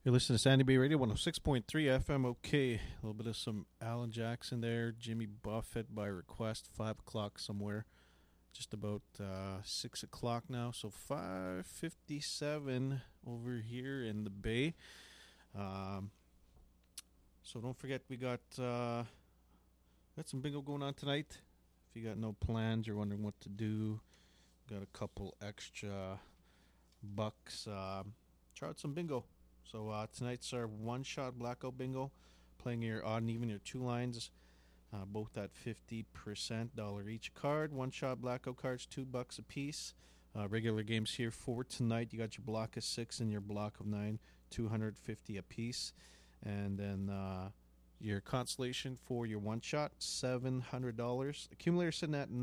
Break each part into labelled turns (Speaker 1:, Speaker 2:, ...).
Speaker 1: You're listening to Sandy Bay Radio 106.3 FM. Okay, a little bit of some Alan Jackson there. Jimmy Buffett by request, 5 o'clock somewhere. Just about 6 o'clock now, so 5:57 over here in the Bay. So don't forget, we got some bingo going on tonight. If you got no plans, you're wondering what to do, got a couple extra bucks, try out some bingo. So tonight's our one-shot blackout bingo, playing your odd and even, your two lines, both at 50% dollar each card. One-shot blackout cards, $2 a piece. Regular games here for tonight. You got your block of 6 and your block of 9, $250 a piece. And then your consolation for your one-shot, $700. Accumulator sitting at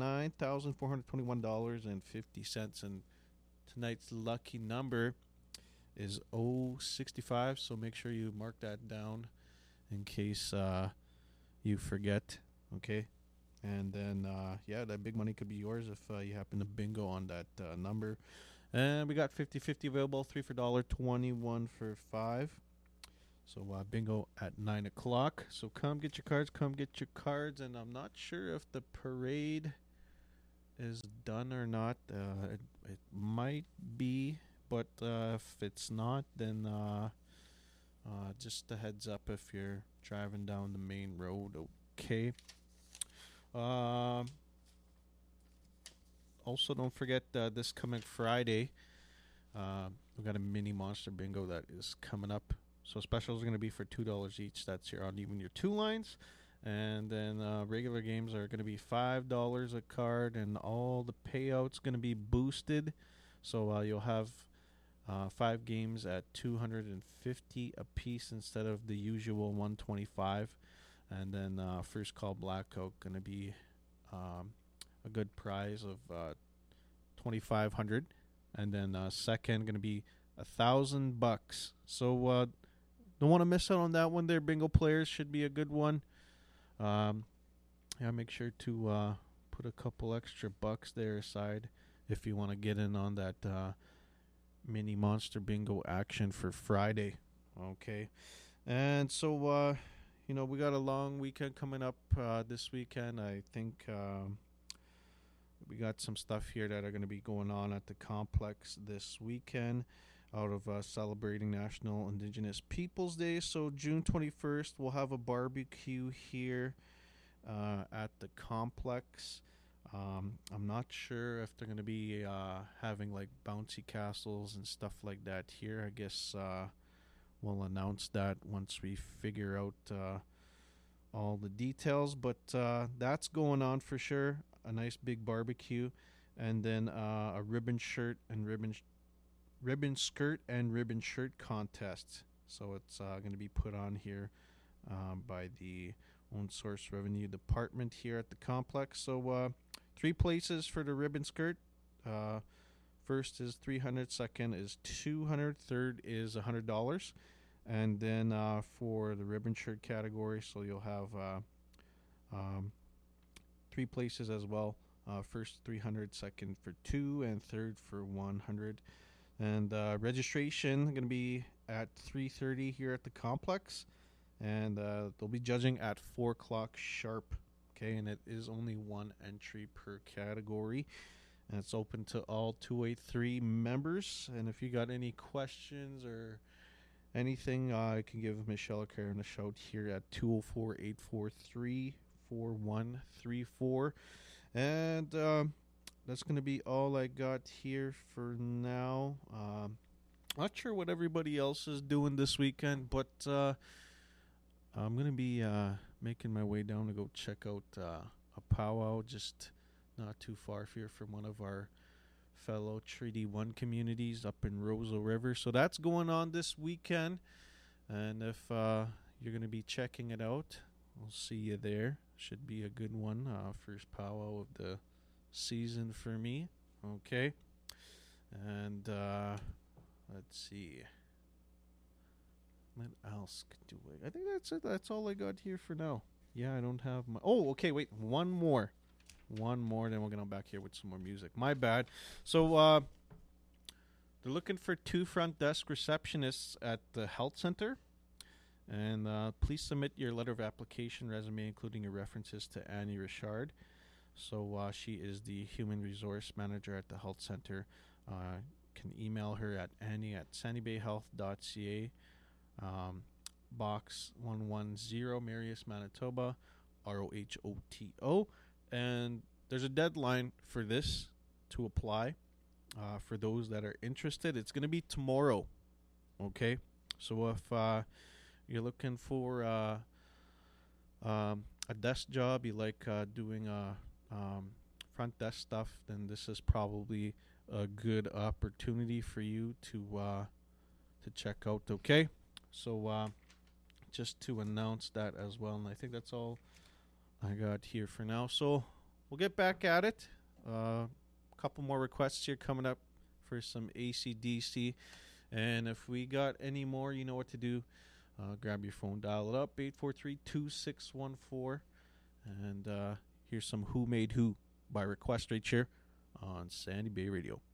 Speaker 1: $9,421.50. And tonight's lucky number is 065, so make sure you mark that down in case you forget, okay? And then, that big money could be yours if you happen to bingo on that number. And we got 50-50 available, 3 for $1, 21 for $5. So bingo at 9 o'clock. So come get your cards, and I'm not sure if the parade is done or not. It might be. But if it's not, then just a heads up if you're driving down the main road, okay? Also, don't forget this coming Friday, we've got a mini monster bingo that is coming up. So specials are going to be for $2 each. That's your odd even your two lines. And then regular games are going to be $5 a card, and all the payouts going to be boosted. So you'll have 5 games at $250 a piece instead of the usual $125, and then first call blackout going to be a good prize of $2,500, and then second going to be $1,000. So don't want to miss out on that one. There, bingo players, should be a good one. Make sure to put a couple extra bucks there aside if you want to get in on that mini monster bingo action for Friday. Okay. And so we got a long weekend coming up this weekend. I think we got some stuff here that are going to be going on at the complex this weekend out of celebrating National Indigenous Peoples Day. So June 21st we'll have a barbecue here at the complex. I'm not sure if they're going to be having like bouncy castles and stuff like that here. I guess we'll announce that once we figure out all the details. But that's going on for sure. A nice big barbecue. And then a ribbon skirt and ribbon shirt contest. So it's going to be put on here by the Own Source Revenue Department here at the complex. So 3 places for the ribbon skirt. First is $300, second is $200, third is $100. And then for the ribbon shirt category, so you'll have 3 places as well. First $300, second for $200, and third for $100. And registration going to be at 3:30 here at the complex. And they'll be judging at 4 o'clock sharp. Okay, and it is only 1 entry per category. And it's open to all 283 members. And if you got any questions or anything, I can give Michelle or Karen a shout here at 204-843-4134. And that's going to be all I got here for now. Not sure what everybody else is doing this weekend, but I'm going to be making my way down to go check out a powwow just not too far here from one of our fellow Treaty 1 communities up in Roseau River. So that's going on this weekend. And if you're going to be checking it out, we'll see you there. Should be a good one. First powwow of the season for me. Okay. And let's see. What else do I think that's it. That's all I got here for now. Yeah, I don't have my... Oh, okay, wait. One more, then we're going to back here with some more music. My bad. So, They're looking for 2 front desk receptionists at the health center. And please submit your letter of application, resume, including your references to Annie Richard. So she is the human resource manager at the health center. Can email her at annie@sandybayhealth.ca. Box 110, Marius, Manitoba, ROHOTO. And there's a deadline for this to apply. For those that are interested, it's going to be tomorrow. Okay? So if you're looking for a desk job, you like doing front desk stuff, then this is probably a good opportunity for you to check out. Okay? So just to announce that as well. And I think that's all I got here for now. So we'll get back at it. A couple more requests here coming up for some AC/DC. And if we got any more, you know what to do. Grab your phone, dial it up, 843-2614. And here's some Who Made Who by request right here on Sandy Bay Radio.